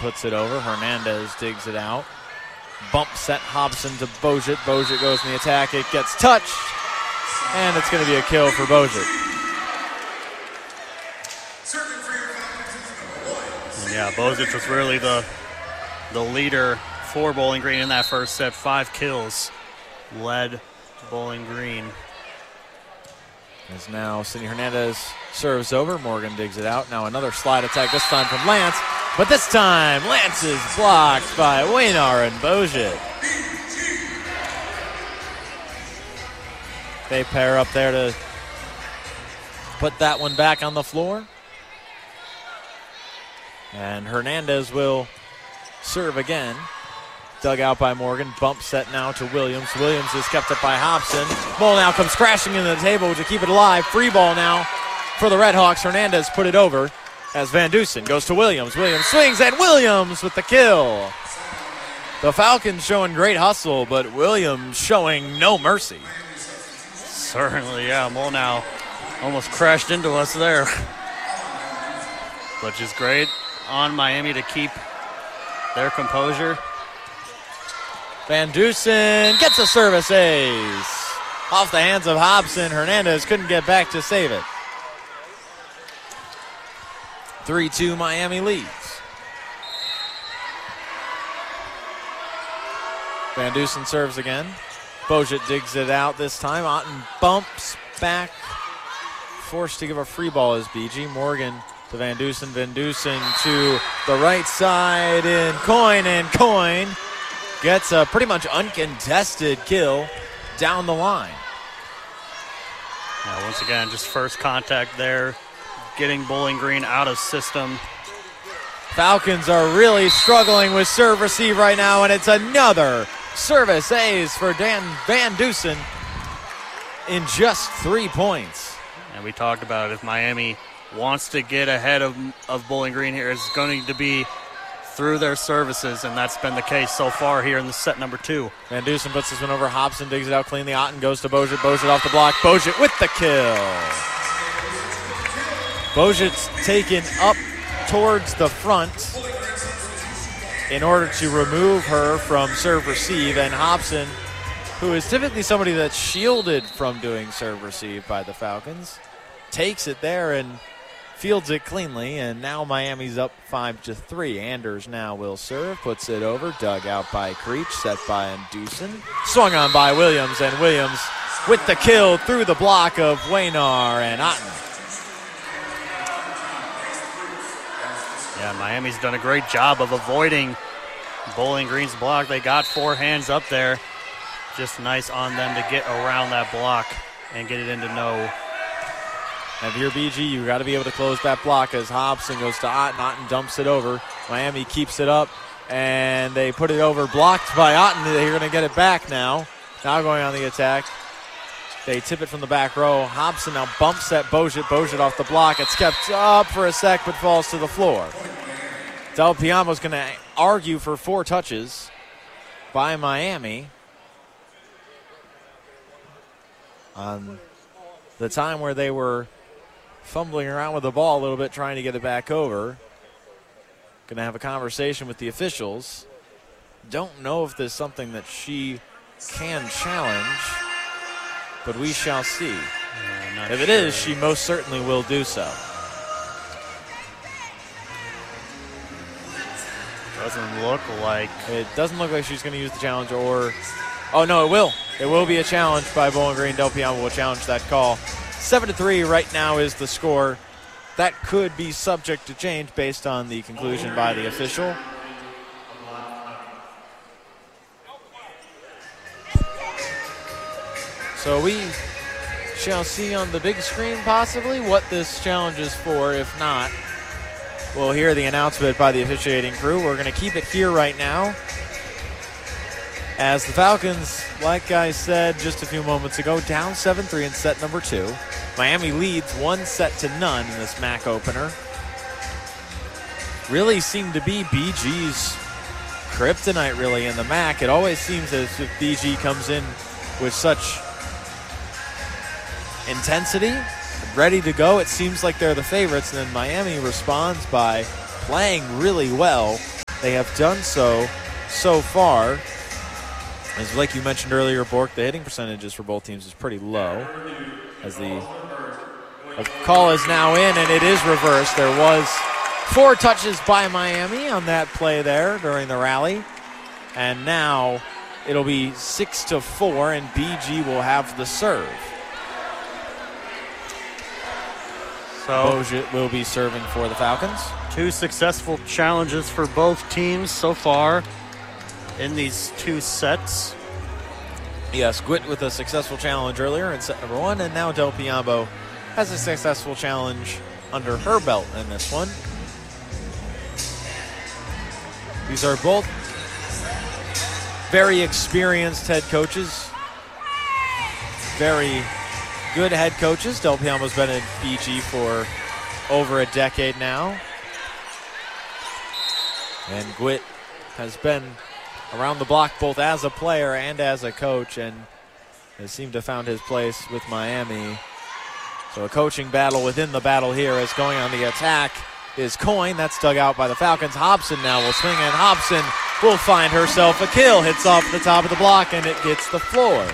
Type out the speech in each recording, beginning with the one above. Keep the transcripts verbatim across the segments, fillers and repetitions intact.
puts it over. Hernandez digs it out. Bump set Hobson to Bogut. Bogut goes in the attack. It gets touched. And it's going to be a kill for Bogut. Yeah, Bogut was really the the leader for Bowling Green in that first set. Five kills led Bowling Green. As now Sidney Hernandez serves over. Morgan digs it out. Now another slide attack, this time from Lance. But this time, Lance is blocked by Waynar and Bogut. They pair up there to put that one back on the floor. And Hernandez will serve again. Dug out by Morgan. Bump set now to Williams. Williams is kept up by Hobson. Ball now comes crashing into the table to keep it alive. Free ball now for the Redhawks. Hernandez put it over as Van Dusen goes to Williams. Williams swings, and Williams with the kill. The Falcons showing great hustle, but Williams showing no mercy. Certainly, yeah. Molnau almost crashed into us there. But just great on Miami to keep their composure. Van Dusen gets a service ace. Off the hands of Hobson. Hernandez couldn't get back to save it. three two Miami leads. Van Dusen serves again. Bogut digs it out this time. Otten bumps back. Forced to give a free ball as B G. Morgan to Van Dusen. Van Dusen to the right side in Coyne, and Coyne gets a pretty much uncontested kill down the line. Now, once again, just first contact there, getting Bowling Green out of system. Falcons are really struggling with serve receive right now, and it's another service ace for Dan Van Dusen in just three points. And we talked about it, if Miami wants to get ahead of, of Bowling Green here, it's going to be through their services, and that's been the case so far here in the set number two. Van Dusen puts this one over. Hobson digs it out cleanly. Otten goes to Bogut. Bogut off the block. Bogut with the kill. Bogut's taken up towards the front in order to remove her from serve receive, and Hobson, who is typically somebody that's shielded from doing serve receive by the Falcons, takes it there and fields it cleanly, and now Miami's up five to three. Anders now will serve, puts it over, dug out by Creech, set by Dusen, swung on by Williams, and Williams with the kill through the block of Waynar and Otten. Yeah, Miami's done a great job of avoiding Bowling Green's block. They got four hands up there. Just nice on them to get around that block and get it into no. And if you're B G, you got to be able to close that block as Hobson goes to Otten. Otten dumps it over. Miami keeps it up, and they put it over, blocked by Otten. They're going to get it back now. Now going on the attack. They tip it from the back row. Hobson now bumps at Bogut. Bogut off the block. It's kept up for a sec, but falls to the floor. Del Piano's going to argue for four touches by Miami on the time where they were fumbling around with the ball a little bit, trying to get it back over. Going to have a conversation with the officials. Don't know if there's something that she can challenge, but we shall see. Yeah, if it sure. is, she most certainly will do so. Doesn't look like. It doesn't look like she's going to use the challenge, or... Oh, no, it will. It will be a challenge by Bowling Green. Del Piano will challenge that call. seven to three right now is the score. That could be subject to change based on the conclusion by the official. So we shall see on the big screen possibly what this challenge is for. If not, we'll hear the announcement by the officiating crew. We're going to keep it here right now, as the Falcons, like I said just a few moments ago, down seven three in set number two. Miami leads one set to none in this M A C opener. Really seemed to be B G's kryptonite, really, in the M A C. It always seems as if B G comes in with such intensity, ready to go. It seems like they're the favorites, and then Miami responds by playing really well. they have done so so far. As like you mentioned earlier, Bork, the hitting percentages for both teams is pretty low. As the call is now in, and it is reversed. There was four touches by Miami on that play there during the rally. And now it'll be six to four, and B G will have the serve. So Bogut will be serving for the Falcons. Two successful challenges for both teams so far in these two sets. Yes, Gwit with a successful challenge earlier in set number one, and now Del Piombo has a successful challenge under her belt in this one. These are both very experienced head coaches. Very good head coaches. Del Piombo's been at B G for over a decade now. And Gwit has been around the block both as a player and as a coach, and has seemed to have found his place with Miami. So a coaching battle within the battle here, as going on the attack is Coyne. That's dug out by the Falcons. Hobson now will swing, and Hobson will find herself a kill. Hits off the top of the block, and it gets the floor.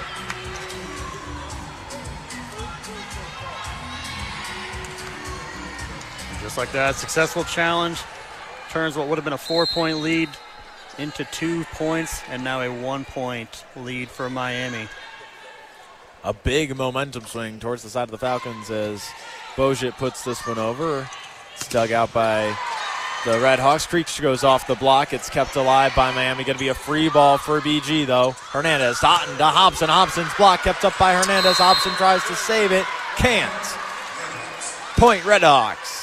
Just like that, successful challenge turns what would have been a four-point lead into two points, and now a one-point lead for Miami. A big momentum swing towards the side of the Falcons as Bogut puts this one over. It's dug out by the Red Hawks. Creech goes off the block. It's kept alive by Miami. Going to be a free ball for B G, though. Hernandez to Otten to Hobson. Hobson's block kept up by Hernandez. Hobson tries to save it. Can't. Point Red Hawks.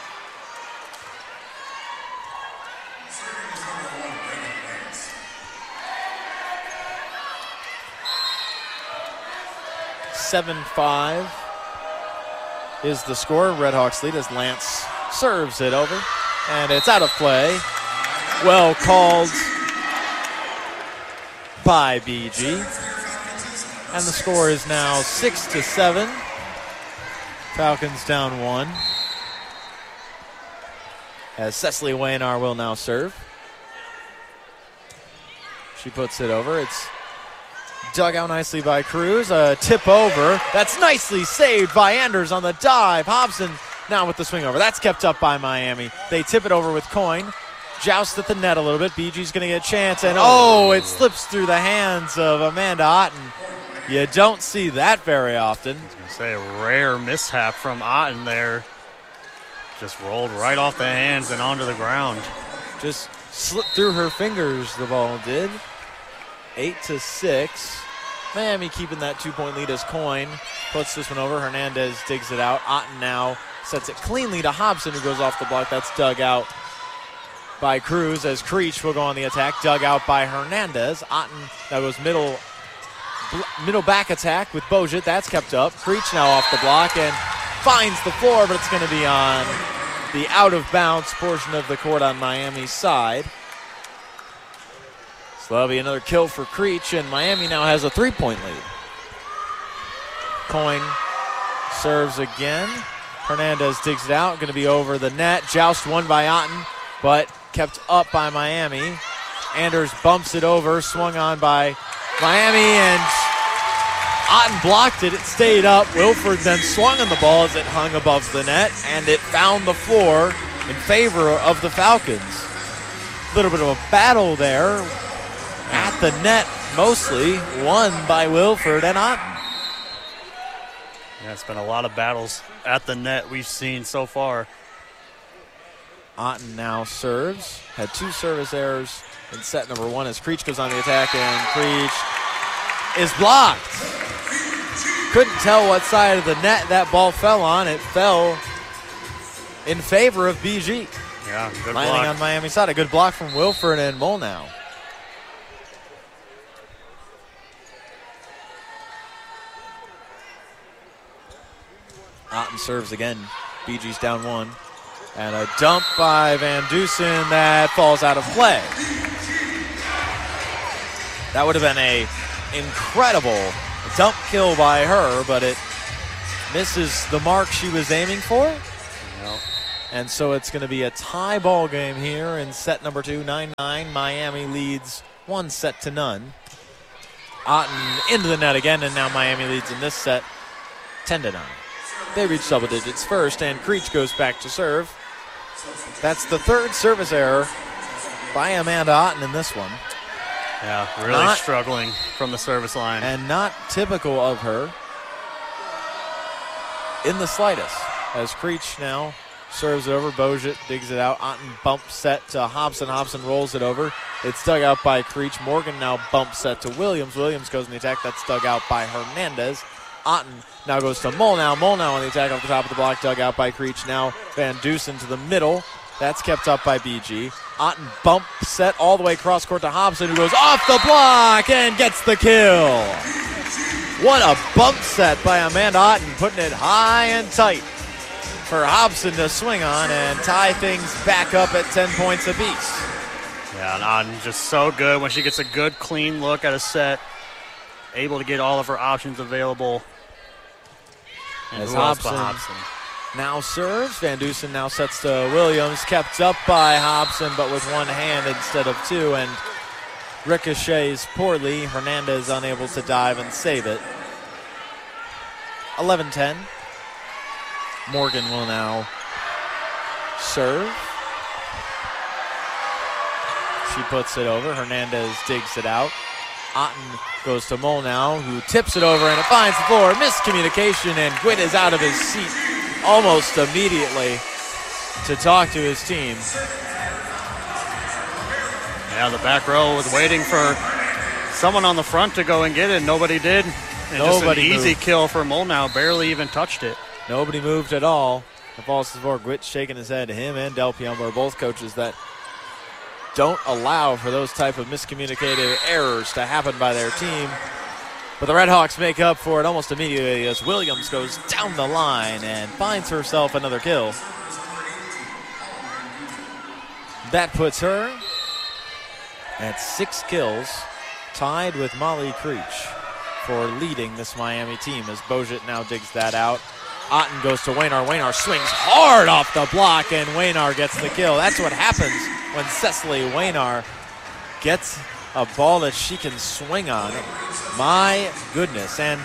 seven five is the score. Red Hawks lead as Lance serves it over, and it's out of play. Well called by B G. And the score is now six to seven. Falcons down one. As Cecily Wayanar will now serve. She puts it over. It's dug out nicely by Cruz. A tip over. That's nicely saved by Anders on the dive. Hobson now with the swing over. That's kept up by Miami. They tip it over with Coyne. Joust at the net a little bit. B G's going to get a chance. And oh, it slips through the hands of Amanda Otten. You don't see that very often. I was going to say a rare mishap from Otten there. Just rolled right off the hands and onto the ground. Just slipped through her fingers, the ball did. Eight to six. Miami keeping that two-point lead as Coyne puts this one over. Hernandez digs it out. Otten now sets it cleanly to Hobson, who goes off the block. That's dug out by Cruz as Creech will go on the attack. Dug out by Hernandez. Otten now goes middle middle back attack with Bogut. That's kept up. Creech now off the block and finds the floor, but it's going to be on the out-of-bounds portion of the court on Miami's side. So that'll be another kill for Creech, and Miami now has a three-point lead. Coyne serves again. Hernandez digs it out. Going to be over the net. Joust won by Otten, but kept up by Miami. Anders bumps it over. Swung on by Miami, and Otten blocked it. It stayed up. Wilford then swung on the ball as it hung above the net, and it found the floor in favor of the Falcons. A little bit of a battle there. At the net, mostly, won by Wilford and Otten. Yeah, it's been a lot of battles at the net we've seen so far. Otten now serves. Had two service errors in set number one as Creech goes on the attack, and Creech is blocked. Couldn't tell what side of the net that ball fell on. It fell in favor of B G. Yeah, good Landing block. on Miami's side. A good block from Wilford and Molnau. Otten serves again. B G's down one. And a dump by Van Dusen that falls out of play. That would have been a incredible dump kill by her, but it misses the mark she was aiming for. No. And so it's going to be a tie ball game here in set number two, nine nine. Miami leads one set to none. Otten into the net again, and now Miami leads in this set ten to nine. They reach double digits first, and Creech goes back to serve. That's the third service error by Amanda Otten in this one. Yeah, really not, struggling from the service line. And not typical of her in the slightest. As Creech now serves it over, Bogut digs it out. Otten bump set to Hobson. Hobson rolls it over. It's dug out by Creech. Morgan now bump set to Williams. Williams goes in the attack. That's dug out by Hernandez. Otten now goes to Molnau. Molnau on the attack off the top of the block, dug out by Creech. Now Van Dusen to the middle. That's kept up by B G. Otten bump set all the way cross court to Hobson, who goes off the block and gets the kill. What a bump set by Amanda Otten, putting it high and tight for Hobson to swing on and tie things back up at ten points apiece. Yeah, and Otten just so good when she gets a good, clean look at a set, able to get all of her options available. And As who else but Hobson Hobson now serves. Van Dusen now sets to Williams, kept up by Hobson, but with one hand instead of two, and ricochets poorly. Hernandez unable to dive and save it. eleven ten. Morgan will now serve. She puts it over. Hernandez digs it out. Otten goes to Molnau, who tips it over, and it finds the floor. Miscommunication, and Gwitt is out of his seat almost immediately to talk to his team. Yeah, the back row was waiting for someone on the front to go and get it. Nobody did. And Nobody just an easy moved. kill for Molnau. Barely even touched it. Nobody moved at all. The falls to the floor. Gwitt shaking his head. Him and Del Piombo are both coaches that don't allow for those type of miscommunicated errors to happen by their team. But the Redhawks make up for it almost immediately as Williams goes down the line and finds herself another kill. That puts her at six kills, tied with Molly Creech for leading this Miami team as Bogut now digs that out. Otten goes to Waynar. Waynar swings hard off the block, and Waynar gets the kill. That's what happens when Cecily Waynar gets a ball that she can swing on. My goodness. And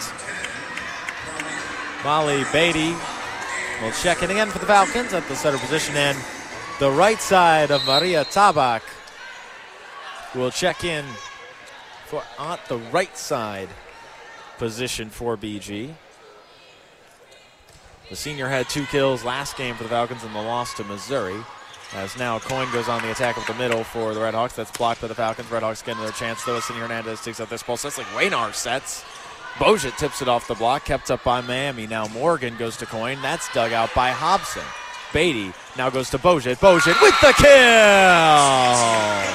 Molly Beatty will check in again for the Falcons at the setter position, and the right side of Maria Tabak will check in for at the right side position for B G. The senior had two kills last game for the Falcons in the loss to Missouri. As now Coyne goes on the attack up the middle for the Redhawks. That's blocked by the Falcons. Redhawks getting their chance though. Cindy Hernandez takes out this ball. So that's like Waynar sets. Bogut tips it off the block. Kept up by Miami. Now Morgan goes to Coyne. That's dug out by Hobson. Beatty now goes to Bogut. Bogut with the kill!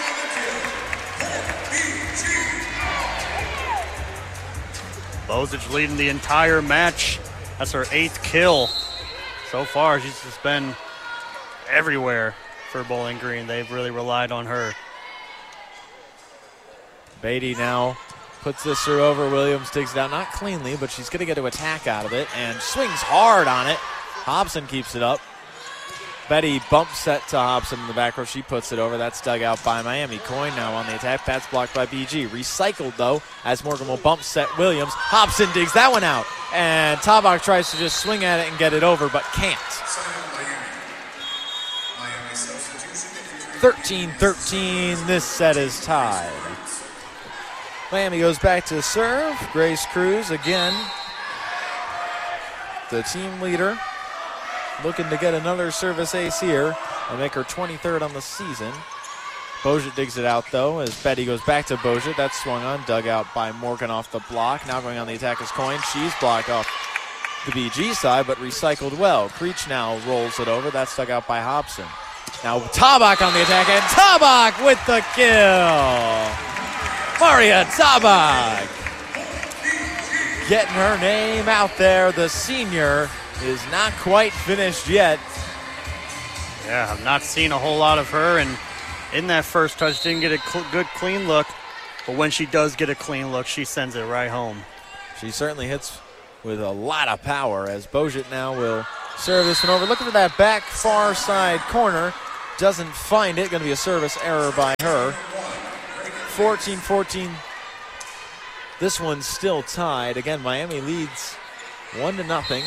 Bozic leading the entire match. That's her eighth kill so far. She's just been everywhere for Bowling Green. They've really relied on her. Beatty now puts this her over. Williams digs it out, not cleanly, but she's going to get an attack out of it and swings hard on it. Hobson keeps it up. Betty bumps set to Hobson in the back row. She puts it over. That's dug out by Miami. Coyne now on the attack. That's blocked by B G. Recycled, though, as Morgan will bump set Williams. Hobson digs that one out. And Tabak tries to just swing at it and get it over, but can't. thirteen thirteen. This set is tied. Miami goes back to serve. Grace Cruz again, the team leader, looking to get another service ace here and make her twenty-third on the season. Bogut digs it out, though, as Betty goes back to Bogut. That's swung on, dug out by Morgan off the block. Now going on the attack is Coyne. She's blocked off the B G side, but recycled well. Creech now rolls it over. That's dug out by Hobson. Now Tabak on the attack, and Tabak with the kill! Maria Tabak getting her name out there. The senior is not quite finished yet. Yeah, I've not seen a whole lot of her, and in that first touch didn't get a cl- good clean look, but when she does get a clean look, she sends it right home. She certainly hits with a lot of power as Bogut now will serve this one over. Looking for that back far side corner. Doesn't find it. Going to be a service error by her. fourteen fourteen. This one's still tied. Again, Miami leads one to nothing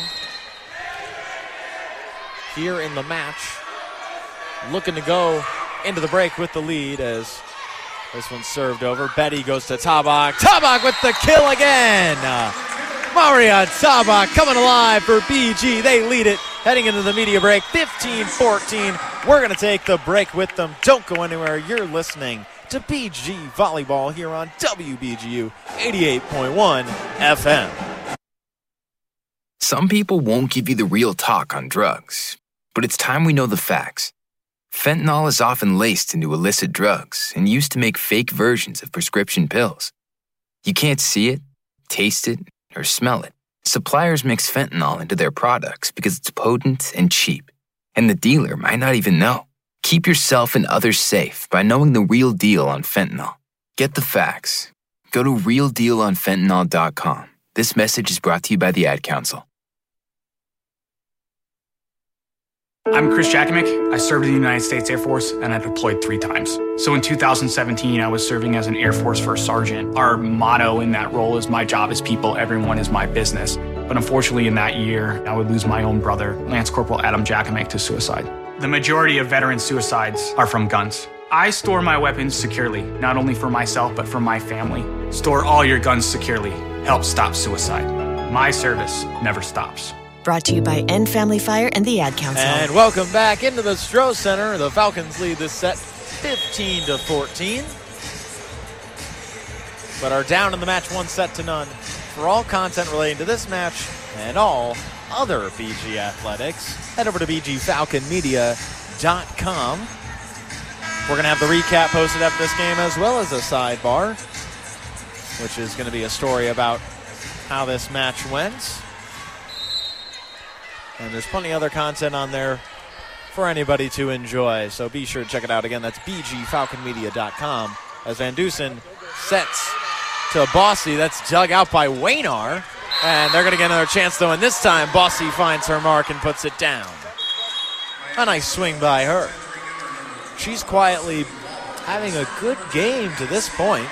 here in the match. Looking to go into the break with the lead as this one's served over. Betty goes to Tabak. Tabak with the kill again. Uh, Maria Tabak coming alive for B G. They lead it heading into the media break, fifteen fourteen. We're going to take the break with them. Don't go anywhere. You're listening to B G Volleyball here on W B G U eighty-eight point one F M. Some people won't give you the real talk on drugs, but it's time we know the facts. Fentanyl is often laced into illicit drugs and used to make fake versions of prescription pills. You can't see it, taste it, or smell it. Suppliers mix fentanyl into their products because it's potent and cheap, and the dealer might not even know. Keep yourself and others safe by knowing the real deal on fentanyl. Get the facts. Go to real deal on fentanyl dot com. This message is brought to you by the Ad Council. I'm Chris Jakimick. I served in the United States Air Force and I deployed three times. So in two thousand seventeen, I was serving as an Air Force First Sergeant. Our motto in that role is my job is people, everyone is my business. But unfortunately in that year, I would lose my own brother, Lance Corporal Adam Jakimick, to suicide. The majority of veteran suicides are from guns. I store my weapons securely, not only for myself, but for my family. Store all your guns securely. Help stop suicide. My service never stops. Brought to you by End Family Fire and the Ad Council. And welcome back into the Stroh Center. The Falcons lead this set fifteen to fourteen. But are down in the match one set to none. For all content relating to this match and all other B G athletics, head over to b g falcon media dot com. We're going to have the recap posted after this game as well as a sidebar, which is going to be a story about how this match went. And there's plenty of other content on there for anybody to enjoy, so be sure to check it out. Again, that's b g falcon media dot com. As Van Dusen sets to Bossy, that's dug out by Waynar. And they're going to get another chance, though, and this time Bossy finds her mark and puts it down. A nice swing by her. She's quietly having a good game to this point.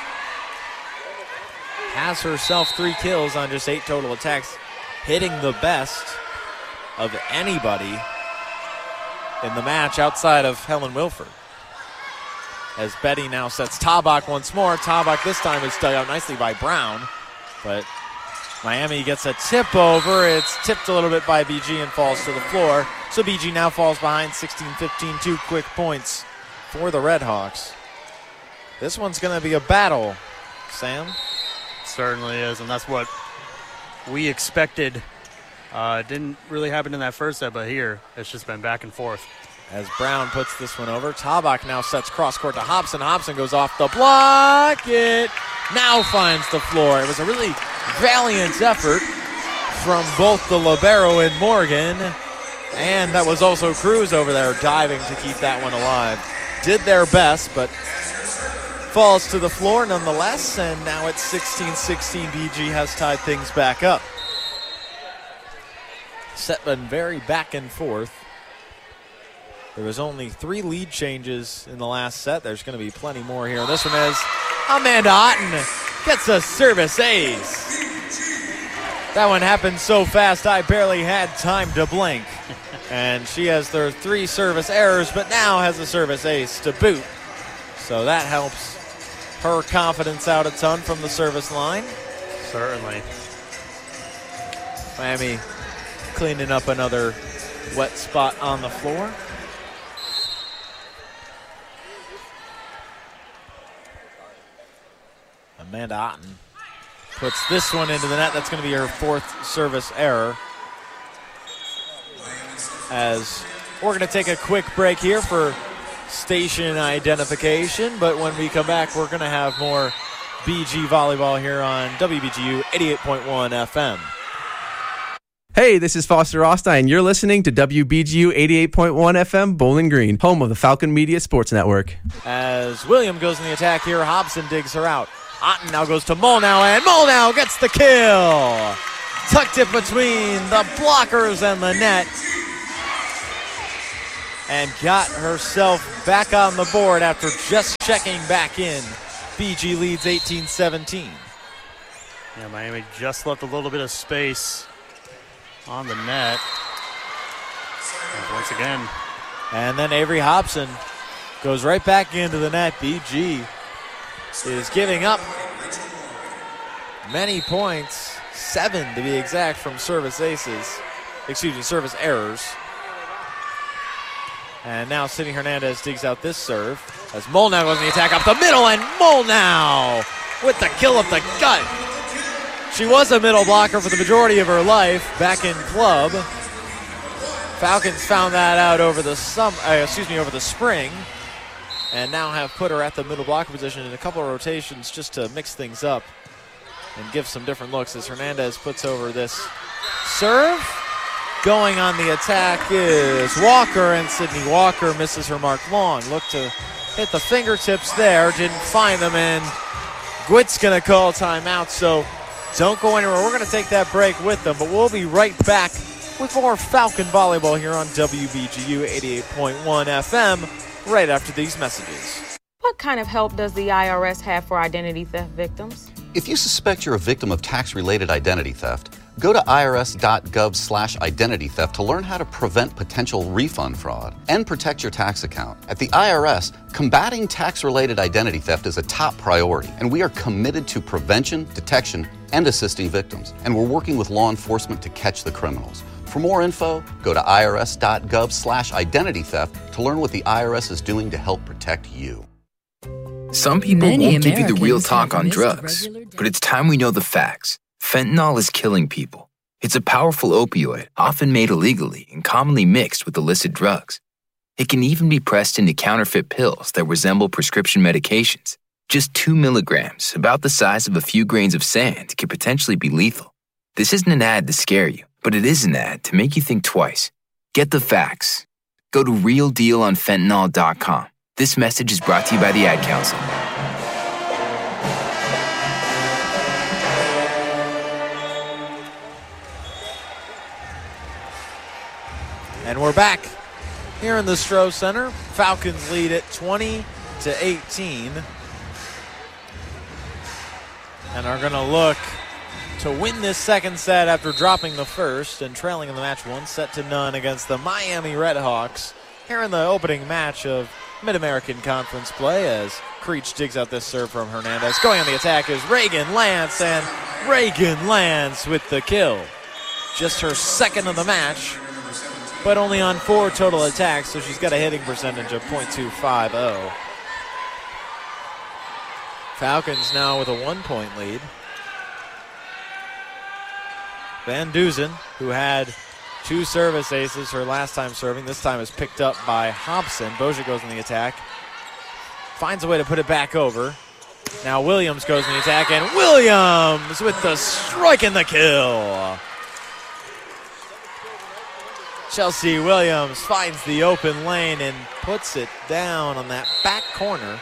Has herself three kills on just eight total attacks, hitting the best of anybody in the match outside of Helen Wilford. As Betty now sets Tabak once more. Tabak this time is dug out nicely by Brown, but Miami gets a tip over. It's tipped a little bit by B G and falls to the floor. So B G now falls behind sixteen fifteen. Two quick points for the Redhawks. This one's going to be a battle, Sam. Certainly is, and that's what we expected. Uh, didn't really happen in that first set, but here it's just been back and forth. As Brown puts this one over, Tabak now sets cross-court to Hobson. Hobson goes off the block. It now finds the floor. It was a really valiant effort from both the libero and Morgan, and that was also Cruz over there diving to keep that one alive. Did their best, but falls to the floor nonetheless, and now it's sixteen sixteen. B G has tied things back up. Set been very back and forth. There was only three lead changes in the last set. There's going to be plenty more here. This one is Amanda Otten gets a service ace. That one happened so fast I barely had time to blink. And she has their three service errors, but now has a service ace to boot. So that helps her confidence out a ton from the service line. Certainly. Miami cleaning up another wet spot on the floor. Amanda Otten puts this one into the net. That's going to be her fourth service error. As we're going to take a quick break here for station identification, but when we come back, we're going to have more B G volleyball here on W B G U eighty-eight point one F M. Hey, this is Foster Rostein. You're listening to W B G U eighty-eight point one F M Bowling Green, home of the Falcon Media Sports Network. As William goes in the attack here, Hobson digs her out. Otten now goes to Molnau, and Molnau gets the kill. tucked it between the blockers and the net, and got herself back on the board after just checking back in. B G leads eighteen seventeen. Yeah, Miami just left a little bit of space on the net. And once again. And then Avery Hobson goes right back into the net. B G is giving up many points, seven to be exact, from service aces. Excuse me, service errors. And now Sydney Hernandez digs out this serve as Molnau goes in the attack up the middle, and Molnau with the kill of the gut. She was a middle blocker for the majority of her life back in club. Falcons found that out over the summer, uh, excuse me, over the spring, and now have put her at the middle blocker position in a couple of rotations just to mix things up and give some different looks as Hernandez puts over this serve. Going on the attack is Walker, and Sydney Walker misses her mark long. Look to hit the fingertips there, didn't find them, and Gwit's going to call timeout, so don't go anywhere. We're going to take that break with them, but we'll be right back with more Falcon volleyball here on W B G U eighty-eight point one F M right after these messages. What kind of help does the I R S have for identity theft victims? If you suspect you're a victim of tax-related identity theft, go to irs.gov slash identity theft to learn how to prevent potential refund fraud and protect your tax account. At the I R S, combating tax-related identity theft is a top priority, and we are committed to prevention, detection, and assisting victims. And we're working with law enforcement to catch the criminals. For more info, go to irs.gov slash identity theft to learn what the I R S is doing to help protect you. Some people Many won't give you the Americans real have talk on missed drugs, regular but it's time we know the facts. Fentanyl is killing people. It's a powerful opioid, often made illegally and commonly mixed with illicit drugs. It can even be pressed into counterfeit pills that resemble prescription medications. Just two milligrams, about the size of a few grains of sand, can potentially be lethal. This isn't an ad to scare you, but it is an ad to make you think twice. Get the facts. Go to real deal on fentanyl dot com. This message is brought to you by the Ad Council. And we're back here in the Stroh Center. Falcons lead at twenty to eighteen. And are going to look to win this second set after dropping the first and trailing in the match one set to none against the Miami Redhawks here in the opening match of Mid-American Conference play as Creech digs out this serve from Hernandez. Going on the attack is Reagan Lance, and Reagan Lance with the kill. Just her second of the match, but only on four total attacks, so she's got a hitting percentage of point two five oh. Falcons now with a one-point lead. Van Duzen, who had two service aces her last time serving, this time is picked up by Hobson. Boja goes in the attack, finds a way to put it back over. Now Williams goes in the attack, and Williams with the strike and the kill. Chelsea Williams finds the open lane and puts it down on that back corner.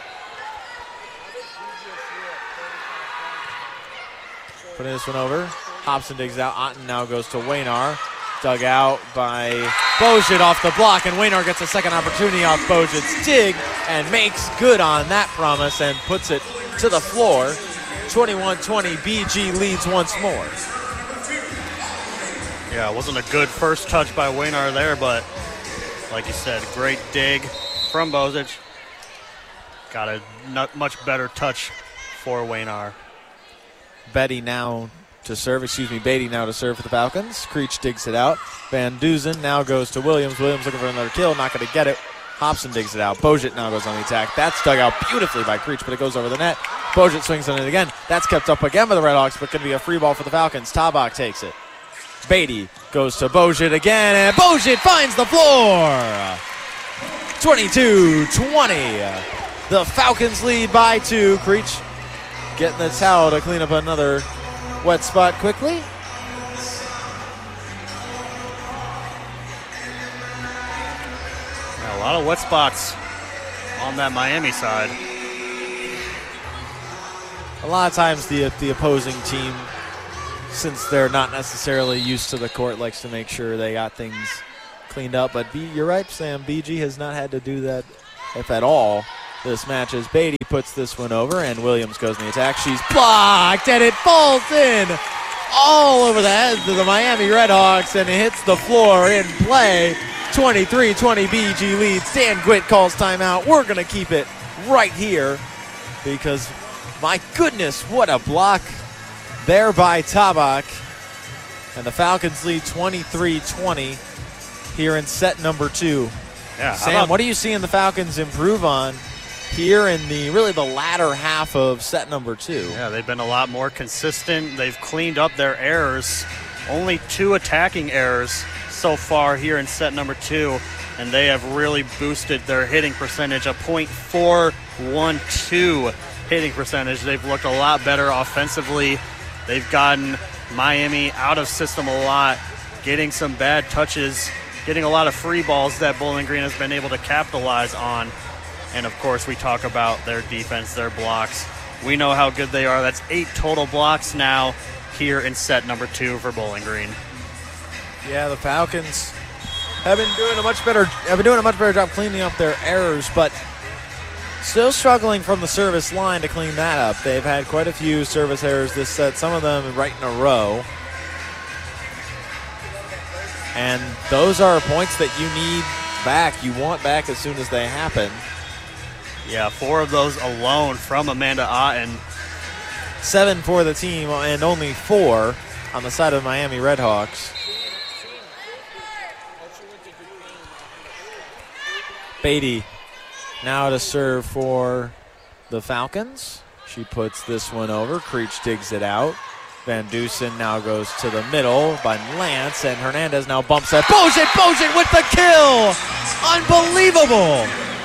Putting this one over. Hobson digs out. Otten now goes to Waynar. Dug out by Bojet off the block, and Waynar gets a second opportunity off Bojet's dig and makes good on that promise and puts it to the floor. twenty-one twenty, B G leads once more. Yeah, it wasn't a good first touch by Waynar there, but like you said, great dig from Bozic. Got a not much better touch for Waynar. Betty now to serve, excuse me, Beatty now to serve for the Falcons. Creech digs it out. Van Duzen now goes to Williams. Williams looking for another kill, not going to get it. Hobson digs it out. Bojet now goes on the attack. That's dug out beautifully by Creech, but it goes over the net. Bojet swings on it again. That's kept up again by the Redhawks, but going to be a free ball for the Falcons. Tabak takes it. Beatty goes to Bojet again, and Bojet finds the floor. twenty-two twenty. The Falcons lead by two. Creech getting the towel to clean up another wet spot quickly. Yeah, a lot of wet spots on that Miami side. A lot of times the the opposing team since they're not necessarily used to the court, likes to make sure they got things cleaned up. But B, you're right, Sam. B G has not had to do that, if at all, this match, as Beatty puts this one over, and Williams goes in the attack. She's blocked, and it falls in all over the heads of the Miami Redhawks, and it hits the floor in play. twenty-three twenty B G leads. Dan Gwitt calls timeout. We're going to keep it right here because, my goodness, what a block there by Tabak. And the Falcons lead twenty-three twenty here in set number two. Yeah, Sam, what do you see in the Falcons improve on here in the really the latter half of set number two? Yeah, they've been a lot more consistent. They've cleaned up their errors. Only two attacking errors so far here in set number two, and they have really boosted their hitting percentage, a point four one two hitting percentage. They've looked a lot better offensively. They've gotten Miami out of system a lot, getting some bad touches, getting a lot of free balls that Bowling Green has been able to capitalize on. And, of course, we talk about their defense, their blocks. We know how good they are. That's eight total blocks now here in set number two for Bowling Green. Yeah, the Falcons have been doing a much better have been doing a much better job cleaning up their errors, but still struggling from the service line to clean that up. They've had quite a few service errors this set, some of them right in a row. And those are points that you need back. You want back as soon as they happen. Yeah, four of those alone from Amanda Otten. Seven for the team and only four on the side of Miami Redhawks. Beatty now to serve for the Falcons. She puts this one over. Creech digs it out. Van Dusen now goes to the middle by Lance, and Hernandez now bumps that. Bojan, Bojan with the kill! Unbelievable!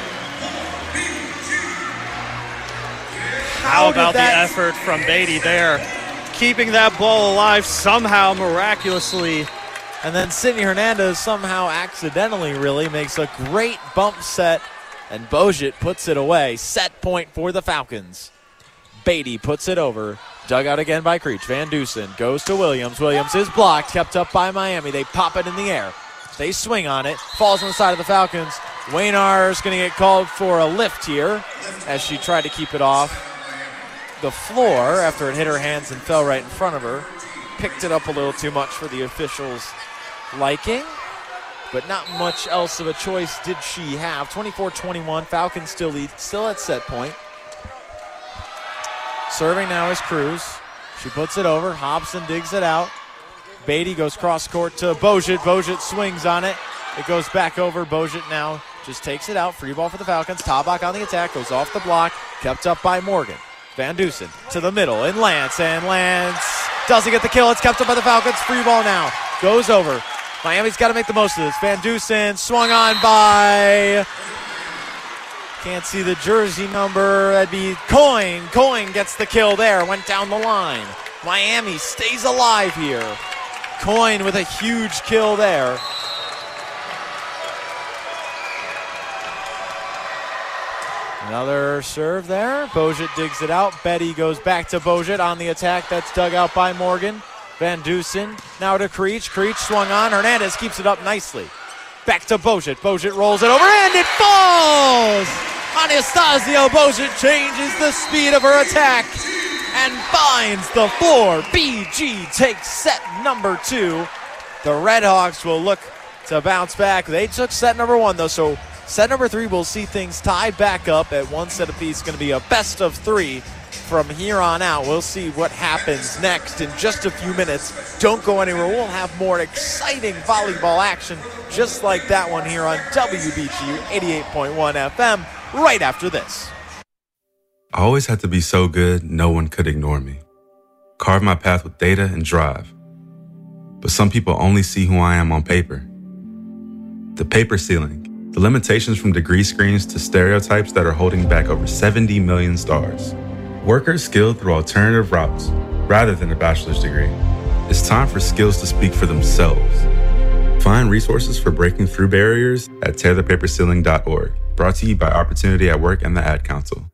How, How about the effort from Beatty there? Keeping that ball alive somehow, miraculously. And then Sydney Hernandez somehow accidentally really makes a great bump set, and Bojan puts it away. Set point for the Falcons. Beatty puts it over. Dug out again by Creech. Van Dusen goes to Williams. Williams is blocked, kept up by Miami. They pop it in the air. They swing on it. Falls on the side of the Falcons. Waynar's going to get called for a lift here as she tried to keep it off the floor after it hit her hands and fell right in front of her. Picked it up a little too much for the officials' liking, but not much else of a choice did she have. twenty-four twenty-one, Falcons still lead, still at set point. Serving now is Cruz. She puts it over. Hobson digs it out. Beatty goes cross court to Bojan. Bojan swings on it. It goes back over. Bojan now just takes it out. Free ball for the Falcons. Tabak on the attack. Goes off the block. Kept up by Morgan. Van Dusen to the middle. And Lance. And Lance doesn't get the kill. It's kept up by the Falcons. Free ball now. Goes over. Miami's got to make the most of this. Van Dusen swung on by... Can't see the jersey number. That'd be Coyne. Coyne gets the kill there. Went down the line. Miami stays alive here. Coyne with a huge kill there. Another serve there. Bojan digs it out. Betty goes back to Bojan on the attack. That's dug out by Morgan. Van Dusen now to Creech. Creech swung on. Hernandez keeps it up nicely. Back to Bojan. Bojan rolls it over and it falls! Anastasio Bojan changes the speed of her attack and finds the floor. B G takes set number two. The Redhawks will look to bounce back. They took set number one, though, so set number three will see things tied back up at one set apiece. It's going to be a best of three from here on out. We'll see what happens next in just a few minutes. Don't go anywhere. We'll have more exciting volleyball action just like that one here on W B G U eighty-eight point one F M right after this. I always had to be so good, no one could ignore me. Carve my path with data and drive. But some people only see who I am on paper. The paper ceiling, the limitations from degree screens to stereotypes that are holding back over seventy million stars. Workers skilled through alternative routes rather than a bachelor's degree. It's time for skills to speak for themselves. Find resources for breaking through barriers at tear the paper ceiling dot org. Brought to you by Opportunity at Work and the Ad Council.